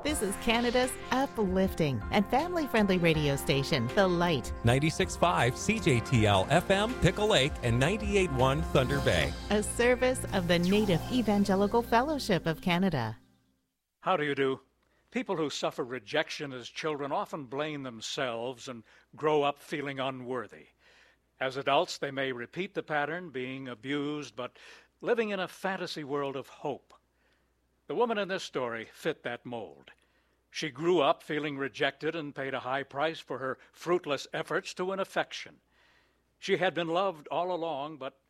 This is Canada's uplifting and family-friendly radio station, The Light. 96.5 CJTL FM, Pickle Lake, and 98.1 Thunder Bay. A service of the Native Evangelical Fellowship of Canada. How do you do? People who suffer rejection as children often blame themselves and grow up feeling unworthy. As adults, they may repeat the pattern, being abused, but living in a fantasy world of hope. The woman in this story fit that mold. She grew up feeling rejected and paid a high price for her fruitless efforts to win affection. She had been loved all along, but